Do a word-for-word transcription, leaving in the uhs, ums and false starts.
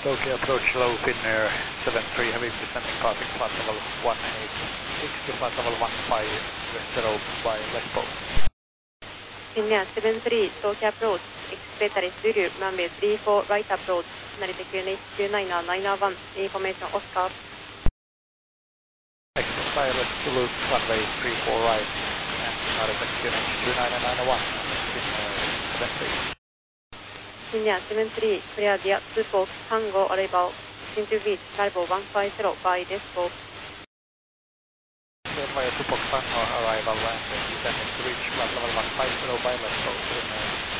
Okay, approach low Finnair seven three, heavy descending passing flight level one eight six to flight level one five, zero by left pole. Finnair seven three, Tokyo approach, Express Zulu, runway three four, right approach, Narita Q nine nine one, information Oscar. Express Zulu, runway three four right, and Narita Q nine nine one, Finnair seven three. Finnair seven three, clear via two four, Tango arrival, into beach, Bravo one five zero by left pole. Clear via two four, Tango arrival, and descending to reach flight level one five zero by left pole, Finnair